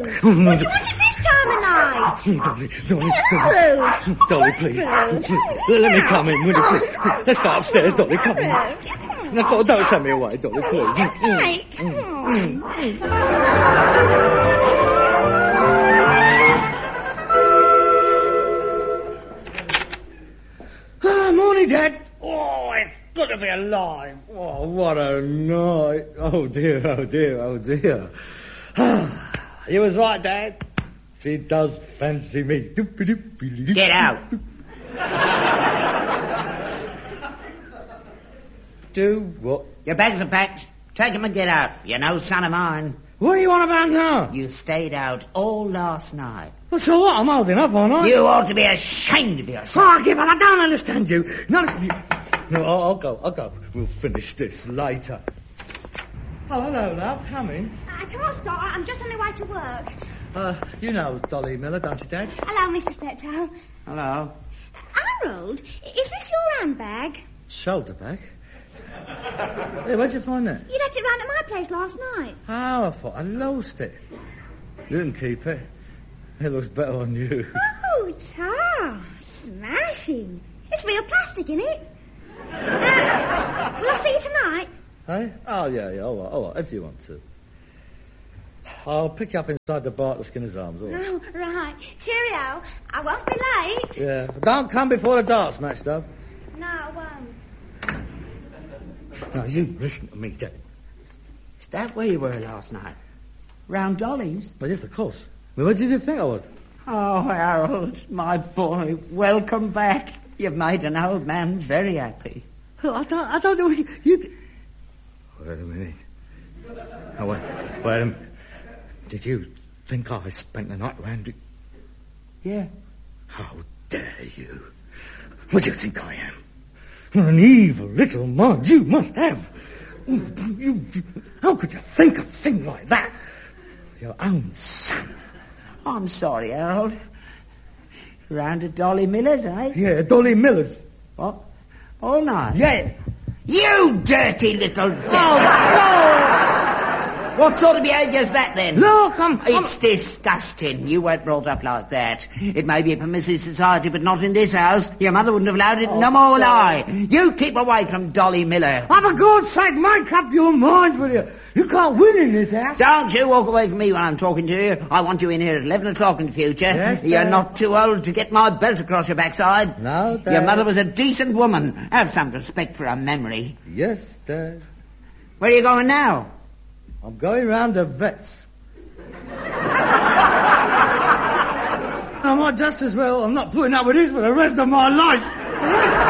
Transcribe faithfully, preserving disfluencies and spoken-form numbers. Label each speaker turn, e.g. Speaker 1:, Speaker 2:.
Speaker 1: What do you want at this time of night?
Speaker 2: Dolly, Dolly,
Speaker 1: Hello.
Speaker 2: Dolly, Dolly, please. please. Let me come in, will you, please? Let's go upstairs, Dolly, come in. No, don't send me away, Dolly, please.
Speaker 1: Right, come on.
Speaker 2: Ah, morning, Dad. Oh, it's good to be alive. Oh, what a night. Oh, dear, oh, dear, oh, dear. Ah, you was right, Dad. She does fancy me.
Speaker 3: Get out.
Speaker 2: Do what?
Speaker 3: Your bags are packed. Take 'em and get out. You're no son of mine.
Speaker 2: What are you on about now?
Speaker 3: You stayed out all last night.
Speaker 2: Well, so what? I'm old enough, aren't I?
Speaker 3: You ought to be ashamed of yourself.
Speaker 2: Oh, give up. I don't understand you. No, no I'll, I'll go. I'll go. We'll finish this later. Oh, hello, love. Come in.
Speaker 1: I can't stop. I'm just on my way to work.
Speaker 2: Uh, you know Dolly Miller, don't you, Dad?
Speaker 1: Hello, Mister Steptoe.
Speaker 3: Hello.
Speaker 1: Harold, is this your handbag?
Speaker 2: Shoulder bag? Hey, where'd you find that?
Speaker 1: You left it round at my place last night.
Speaker 2: Oh, I thought I lost it. You can keep it. It looks better on you.
Speaker 1: Oh, Tom. Smashing. It's real plastic, isn't it? Uh, will I see you tonight?
Speaker 2: Hey? Oh, yeah, yeah, all right, all right, if you want to. I'll pick you up inside the bar at the Skinner's Arms, all right?
Speaker 1: Oh, right. Cheerio. I won't be late.
Speaker 2: Yeah. Don't come before the darts match, though.
Speaker 1: No, I won't.
Speaker 2: Now, you listen to me, Dad.
Speaker 3: Is that where you were last night? Round Dolly's?
Speaker 2: Well, yes, of course. Well, where did you think I was?
Speaker 3: Oh, Harold, my boy, welcome back. You've made an old man very happy.
Speaker 2: Oh, I don't, I don't know what you... you... Wait a minute. Oh, wait, wait a minute. Did you think I spent the night round it?
Speaker 3: Yeah.
Speaker 2: How dare you? What do you think I am? An evil little mind you must have. You, you, how could you think a thing like that? Your own son.
Speaker 3: I'm sorry, Harold. Round at Dolly Miller's, eh?
Speaker 2: Yeah, Dolly Miller's.
Speaker 3: What? All night?
Speaker 2: Yeah.
Speaker 3: You dirty little devil.
Speaker 2: Oh,
Speaker 3: What sort of behaviour's that, then?
Speaker 2: Look, I'm...
Speaker 3: It's disgusting. You weren't brought up like that. It may be a permissive society, but not in this house. Your mother wouldn't have allowed it,
Speaker 2: Oh,
Speaker 3: no more will I. You keep away from Dolly Miller.
Speaker 2: Oh, for God's sake, make up your mind, will you? You can't win in this house.
Speaker 3: Don't you walk away from me when I'm talking to you. I want you in here at eleven o'clock in the future.
Speaker 2: Yes,
Speaker 3: You're
Speaker 2: Dad.
Speaker 3: not too old to get my belt across your backside.
Speaker 2: No, Dad.
Speaker 3: Your mother was a decent woman. Have some respect for her memory.
Speaker 2: Yes, Dad.
Speaker 3: Where are you going now?
Speaker 2: I'm going round the vets. I might just as well. I'm not putting up with this for the rest of my life.